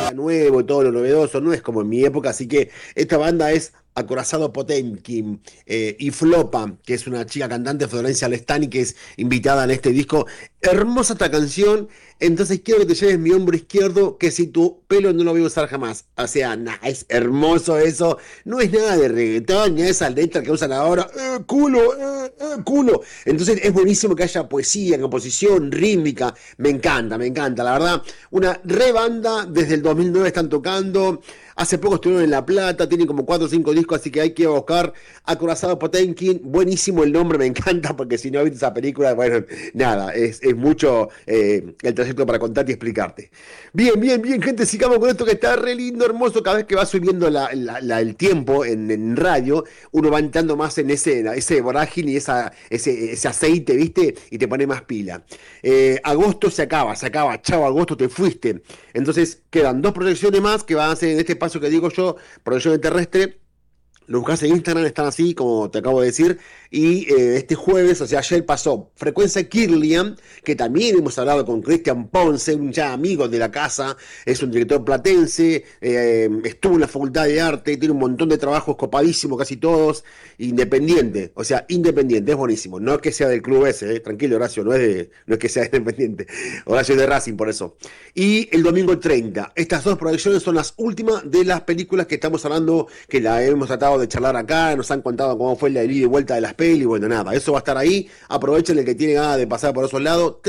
era nuevo, todo lo novedoso, no es como en mi época, así que esta banda es Acorazado Potemkin y Flopa, que es una chica cantante, Florencia Lestani, que es invitada en este disco. Hermosa esta canción, entonces quiero que te lleves mi hombro izquierdo, que si tu pelo no lo voy a usar jamás. O sea, es hermoso eso, no es nada de reggaetón, ni esa letra que usan ahora, culo, culo. Entonces es buenísimo que haya poesía, composición, rítmica, me encanta, la verdad. Una re banda, desde el 2009 están tocando. Hace poco estuvieron en La Plata, tienen como 4 o 5 discos, así que hay que buscar Acorazado Potemkin. Buenísimo el nombre, me encanta, porque si no viste esa película, bueno, nada, es mucho el trayecto para contarte y explicarte. Bien, bien, bien, gente, sigamos con esto que está re lindo, hermoso. Cada vez que va subiendo el tiempo en radio, uno va entrando más en ese vorágine y ese aceite, ¿viste? Y te pone más pila. Agosto se acaba, chao, agosto te fuiste. Entonces quedan 2 proyecciones más que van a ser en este paso que digo yo, proyección terrestre. Lo buscas en Instagram, están así, como te acabo de decir. Y este jueves, o sea, ayer pasó Frecuencia Kirlian, que también hemos hablado con Cristian Ponce, un ya amigo de la casa, es un director platense, estuvo en la Facultad de Arte, tiene un montón de trabajos copadísimos, casi todos, independiente, o sea, independiente, es buenísimo. No es que sea del club ese, tranquilo, Horacio, no es que sea independiente. Horacio es de Racing, por eso. Y el domingo 30. Estas 2 proyecciones son las últimas de las películas que estamos hablando, que la hemos tratado de charlar acá, nos han contado cómo fue la ida y vuelta de las pelis, bueno, nada, eso va a estar ahí. Aprovechen el que tiene ganas de pasar por esos lados.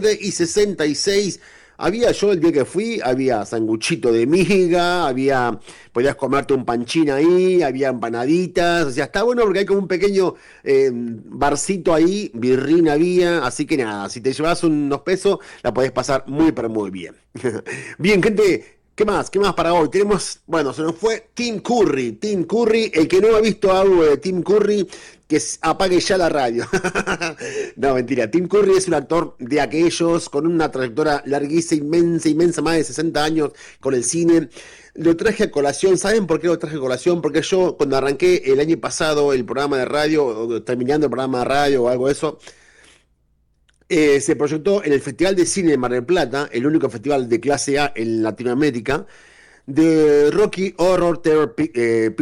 3:66. Había yo el día que fui, había sanguchito de miga, podías comerte un panchín ahí, había empanaditas, o sea, está bueno porque hay como un pequeño barcito ahí, birrín había, así que nada, si te llevas unos pesos, la podés pasar muy, pero muy bien. Bien, gente. ¿Qué más? ¿Qué más para hoy? Tenemos, bueno, se nos fue Tim Curry. Tim Curry, el que no ha visto algo de Tim Curry, apague ya la radio. No, mentira. Tim Curry es un actor de aquellos con una trayectoria larguísima, inmensa, inmensa, más de 60 años con el cine. Lo traje a colación. ¿Saben por qué lo traje a colación? Porque yo, cuando arranqué el año pasado el programa de radio, o terminando el programa de radio o algo de eso, se proyectó en el Festival de Cine de Mar del Plata, el único festival de clase A en Latinoamérica, de Rocky Horror Terror